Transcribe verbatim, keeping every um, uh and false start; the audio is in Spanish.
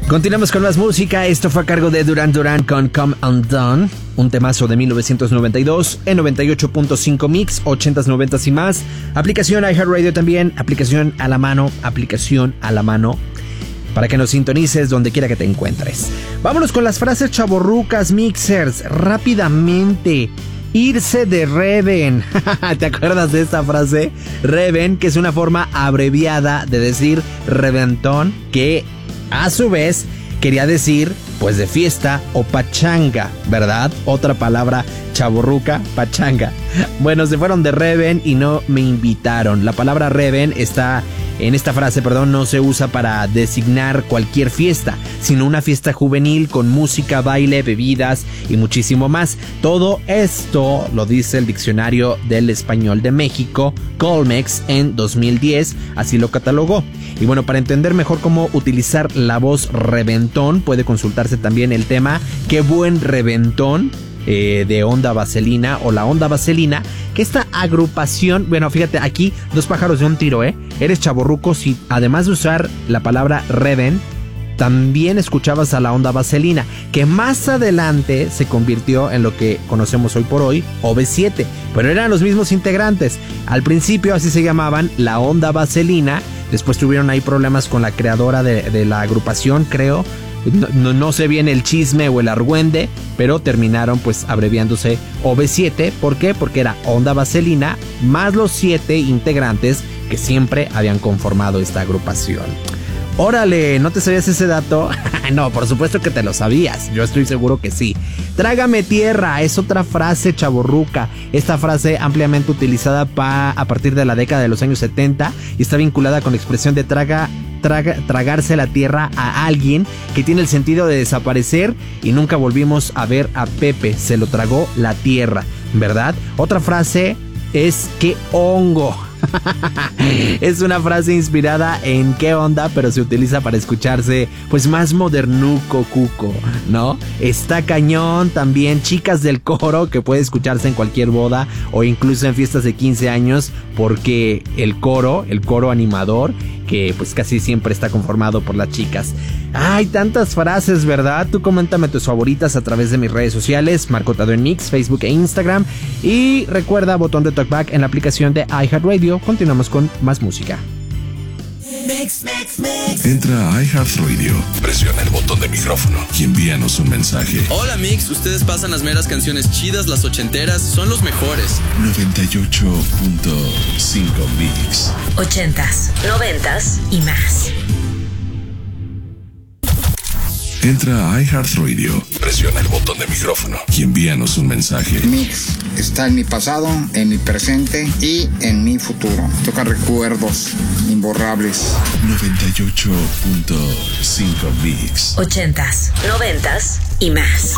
Continuamos con más música. Esto fue a cargo de Duran Duran con Come Undone, un temazo de mil novecientos noventa y dos en noventa y ocho punto cinco Mix, ochentas, noventas y más. Aplicación iHeartRadio también, aplicación a la mano, aplicación a la mano, para que nos sintonices donde quiera que te encuentres. Vámonos con las frases chavorrucas, mixers, rápidamente. Irse de Reven. ¿Te acuerdas de esta frase? Reven, que es una forma abreviada de decir reventón, que a su vez quería decir pues de fiesta o pachanga, ¿verdad? Otra palabra chavorruca, pachanga. Bueno, se fueron de Reven y no me invitaron. La palabra Reven está en esta frase, perdón, no se usa para designar cualquier fiesta, sino una fiesta juvenil con música, baile, bebidas y muchísimo más. Todo esto lo dice el Diccionario del Español de México, Colmex, en dos mil diez, así lo catalogó. Y bueno, para entender mejor cómo utilizar la voz reventón, puede consultarse también el tema Qué buen reventón, Eh, de Onda Vaselina o la Onda Vaselina, que esta agrupación, bueno, fíjate, aquí dos pájaros de un tiro, ¿eh? Eres chavorruco si además de usar la palabra Reven, también escuchabas a la Onda Vaselina, que más adelante se convirtió en lo que conocemos hoy por hoy, O V siete, pero eran los mismos integrantes. Al principio así se llamaban, la Onda Vaselina, después tuvieron ahí problemas con la creadora de, de la agrupación, creo. No, no, no sé bien el chisme o el argüende, pero terminaron pues abreviándose O V siete. ¿Por qué? Porque era Onda Vaselina más los siete integrantes que siempre habían conformado esta agrupación. Órale, ¿no te sabías ese dato? No, por supuesto que te lo sabías, yo estoy seguro que sí. Trágame tierra es otra frase chavorruca. Esta frase ampliamente utilizada pa, a partir de la década de los años setenta y está vinculada con la expresión de traga Traga, tragarse la tierra a alguien, que tiene el sentido de desaparecer y nunca volvimos a ver a Pepe, se lo tragó la tierra, ¿verdad? Otra frase es qué hongo. Es una frase inspirada en qué onda, pero se utiliza para escucharse pues más modernuco, cuco, ¿no? Está cañón también, chicas del coro, que puede escucharse en cualquier boda o incluso en fiestas de quince años, porque el coro, el coro animador, que pues casi siempre está conformado por las chicas. Hay tantas frases, ¿verdad? Tú coméntame tus favoritas a través de mis redes sociales, Marco Tadeo en Mix, Facebook e Instagram. Y recuerda, botón de talkback en la aplicación de iHeartRadio. Continuamos con más música. Mix, mix, mix. Entra a iHeartRadio, presiona el botón de micrófono y envíanos un mensaje. Hola Mix, ustedes pasan las meras canciones chidas, las ochenteras, son los mejores. noventa y ocho punto cinco Mix. Ochentas, noventas y más. Entra a iHeartRadio, presiona el botón de micrófono y envíanos un mensaje. Mix está en mi pasado, en mi presente y en mi futuro. Toca recuerdos imborrables. noventa y ocho punto cinco Mix. Ochentas, noventas y más.